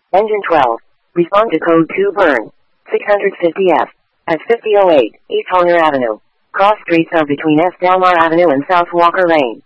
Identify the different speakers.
Speaker 1: Engine 12. Respond to code 2 burn. 650F. At 5008 East Honger Avenue. Cross streets are between S. Delmar Avenue and South Walker Lane.